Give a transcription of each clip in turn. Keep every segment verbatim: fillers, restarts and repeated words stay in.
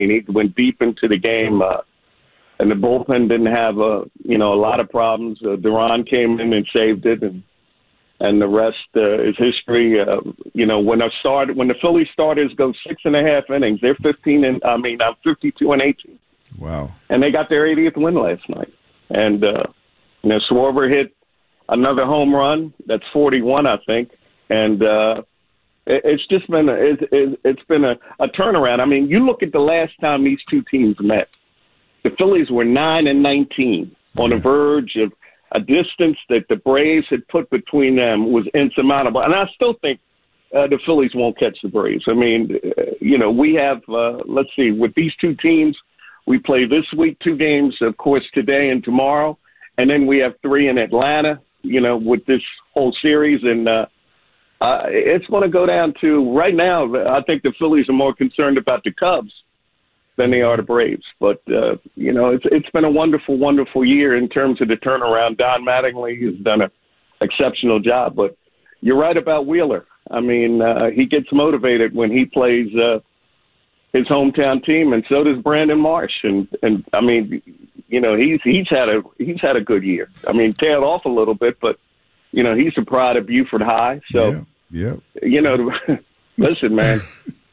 he went deep into the game, uh, and the bullpen didn't have a you know a lot of problems. Uh, Duran came in and saved it, and and the rest uh, is history. Uh, you know, when I started, when the Philly starters go six and a half innings, they're fifteen and I mean, I'm fifty-two and eighteen. Wow! And they got their eightieth win last night, and uh, you know, Schwarber hit another home run. That's forty-one, I think, and. Uh, It's just been a, it, it's been a, a turnaround. I mean, you look at the last time these two teams met. The Phillies were nine and nineteen on the verge of a distance that the Braves had put between them was insurmountable. And I still think uh, the Phillies won't catch the Braves. I mean, uh, you know, we have uh, let's see, with these two teams, we play this week two games, of course, today and tomorrow, and then we have three in Atlanta. You know, with this whole series and. Uh, Uh, it's going to go down to right now. I think the Phillies are more concerned about the Cubs than they are the Braves. But uh, you know, it's it's been a wonderful, wonderful year in terms of the turnaround. Don Mattingly has done an exceptional job. But you're right about Wheeler. I mean, uh, he gets motivated when he plays uh, his hometown team, and so does Brandon Marsh. And and I mean, you know, he's he's had a he's had a good year. I mean, tailed off a little bit, but you know, he's a pride of Buford High. So. Yeah. Yeah, you know, listen, man.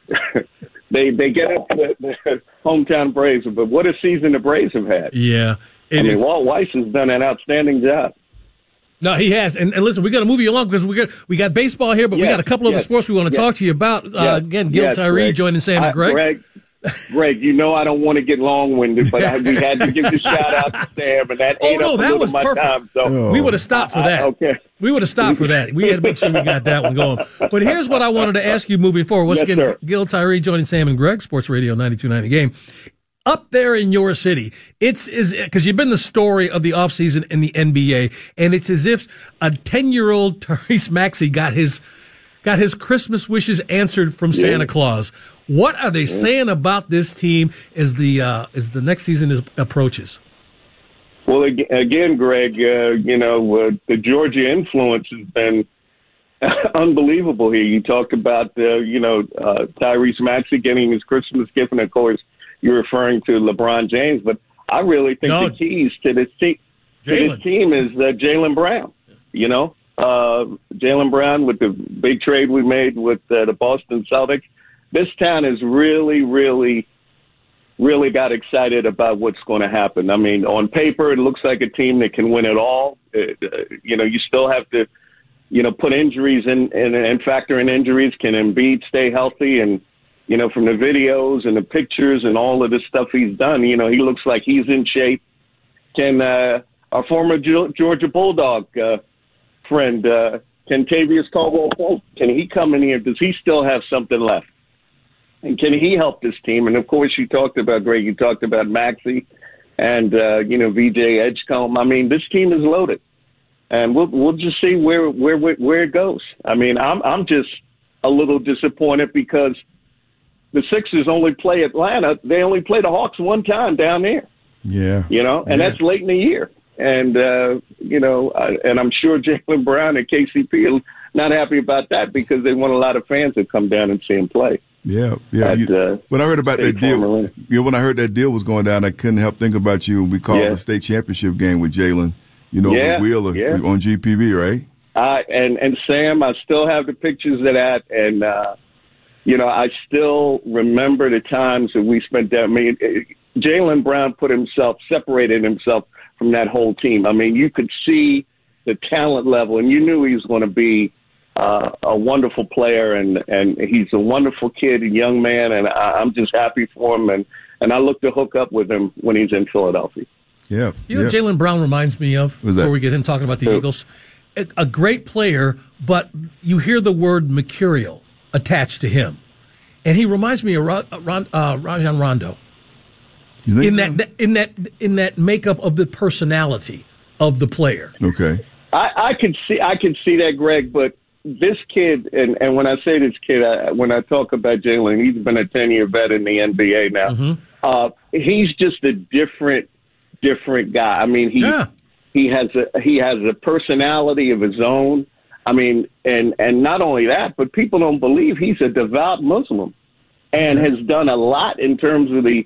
they they get up to the, the hometown Braves, but what a season the Braves have had. Yeah, I mean, is. Walt Weiss has done an outstanding job. No, he has. And, and listen, we got to move you along because we got we got baseball here, but yes, we got a couple of yes, the sports we want to yes, talk to you about. Uh, yes, again, Gil yes, Tyree Greg. joining Sam and Greg. I, Greg. Greg, you know I don't want to get long-winded, but I, we had to give the shout-out to Sam, and that oh, ate no, up a that little was of my perfect. time. So oh. We would have stopped for that. I, I, okay. We would have stopped for that. We had to make sure we got that one going. But here's what I wanted to ask you moving forward. Once yes, again, sir. Gil Tyree joining Sam and Greg, Sports Radio ninety-two point nine The Game. Up there in your city, it's is because you've been the story of the offseason in the N B A, and it's as if a ten-year-old Tyrese Maxey got his got his Christmas wishes answered from yeah. Santa Claus. What are they yeah. saying about this team as the uh, as the next season is, approaches? Well, again, Greg, uh, you know, uh, the Georgia influence has been unbelievable here. You talked about, uh, you know, uh, Tyrese Maxey getting his Christmas gift, and of course, you're referring to LeBron James. But I really think no. the keys to this, te- to this team is uh, Jaylen Brown. You know, uh, Jaylen Brown with the big trade we made with uh, the Boston Celtics. This town has really, really, really got excited about what's going to happen. I mean, on paper, it looks like a team that can win it all. It, uh, you know, you still have to, you know, put injuries in and, and factor in injuries. Can Embiid stay healthy? And, you know, from the videos and the pictures and all of the stuff he's done, you know, he looks like he's in shape. Can uh, our former Georgia Bulldog uh, friend, uh, Kentavious Caldwell-Pope, can he come in here? Does he still have something left? And can he help this team? And, of course, you talked about, Greg, you talked about Maxey and, uh, you know, V J Edgecombe. I mean, this team is loaded. And we'll we'll just see where where where it goes. I mean, I'm I'm just a little disappointed because the Sixers only play Atlanta. They only play the Hawks one time down there. Yeah. You know, and yeah. that's late in the year. And, uh, you know, I, and I'm sure Jaylen Brown and K C P are not happy about that because they want a lot of fans to come down and see him play. Yeah, yeah. At, you, uh, when I heard about that deal, you know, when I heard that deal was going down, I couldn't help think about you when we called yeah. the state championship game with Jaylen, you know, yeah, with Wheeler yeah. on G P B, right? Uh, and, and Sam, I still have the pictures of that. And, uh, you know, I still remember the times that we spent there. I mean, Jaylen Brown put himself, separated himself from that whole team. I mean, you could see the talent level, and you knew he was going to be Uh, a wonderful player, and, and he's a wonderful kid, a young man, and I, I'm just happy for him, and, and I look to hook up with him when he's in Philadelphia. Yeah. You know yeah. what Jaylen Brown reminds me of, What's before that? we get him talking about the Who? Eagles? A, a great player, but you hear the word mercurial attached to him. And he reminds me of Ra- uh, Rajon Rondo. You think in so? that in that in that makeup of the personality of the player. Okay. I, I could see I could see that, Greg, but this kid, and, and when I say this kid, I, when I talk about Jaylen, he's been a ten-year vet in the N B A now. Mm-hmm. Uh, he's just a different, different guy. I mean, he yeah. he has a he has a personality of his own. I mean, and and not only that, but people don't believe he's a devout Muslim. and has done a lot in terms of the